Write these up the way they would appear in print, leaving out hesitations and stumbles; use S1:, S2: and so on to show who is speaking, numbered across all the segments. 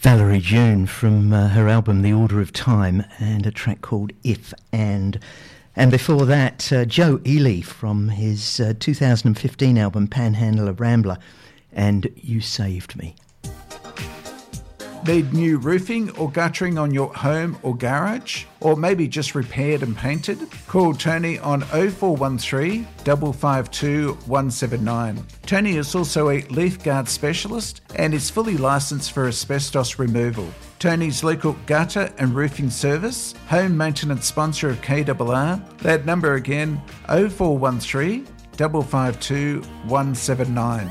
S1: Valerie June from her album The Order of Time, and a track called If And. And before that, Joe Ely from his 2015 album Panhandler Rambler, and You Saved Me.
S2: Need new roofing or guttering on your home or garage? Or maybe just repaired and painted? Call Tony on 0413 552 179. Tony is also a leaf guard specialist and is fully licensed for asbestos removal. Tony's local gutter and roofing service, home maintenance sponsor of KRR. That number again, 0413 552 179.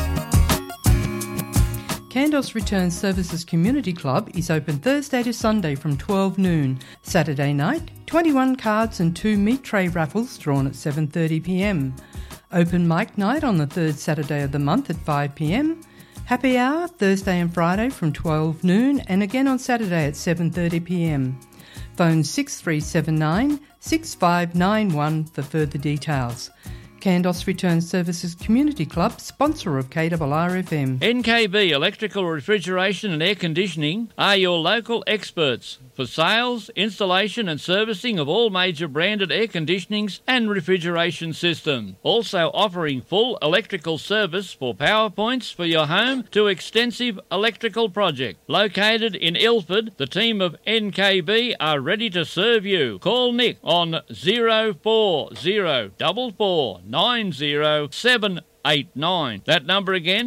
S3: Kandos Return Services Community Club is open Thursday to Sunday from 12 noon. Saturday night, 21 cards and 2 meat tray raffles drawn at 7:30pm. Open mic night on the third Saturday of the month at 5pm. Happy hour Thursday and Friday from 12 noon and again on Saturday at 7:30pm. Phone 6379 6591 for further details. Kandos Return Services Community Club, sponsor of KRR-FM.
S4: NKB Electrical Refrigeration and Air Conditioning are your local experts for sales, installation and servicing of all major branded air conditionings and refrigeration systems. Also offering full electrical service for power points for your home to extensive electrical project. Located in Ilford, the team of NKB are ready to serve you. Call Nick on 0404907889. That number again,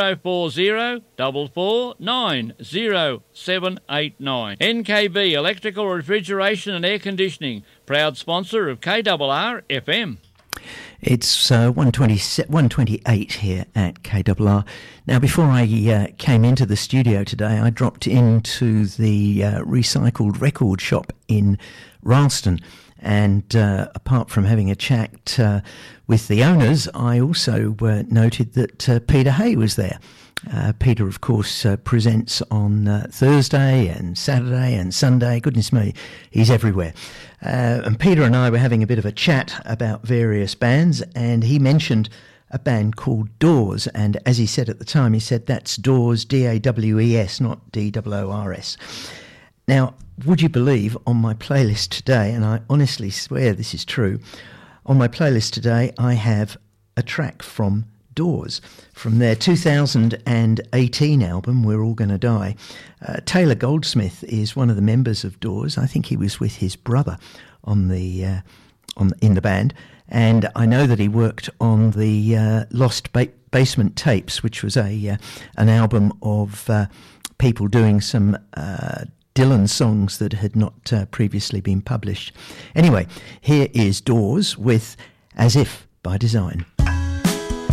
S4: 0404490789. NKB Electrical Refrigeration and Air Conditioning, proud sponsor of KRR-FM.
S1: It's 128 here at KRR. Now, before I came into the studio today, I dropped into the recycled record shop in Ralston. And apart from having a chat with the owners, I also noted that Peter Hay was there. Peter, of course, presents on Thursday and Saturday and Sunday. Goodness me, he's everywhere. And Peter and I were having a bit of a chat about various bands, and he mentioned a band called Doors. And as he said at the time, he said that's Doors, D-A-W-E-S, not D-O-O-R-S. Now, would you believe, on my playlist today, and I honestly swear this is true, on my playlist today I have a track from Doors, from their 2018 album, We're All Gonna Die. Taylor Goldsmith is one of the members of Doors. I think he was with his brother in the band, and I know that he worked on the Lost Basement Tapes, which was an album of people doing some Dylan songs that had not previously been published. Anyway, here is Doors with As If by Design.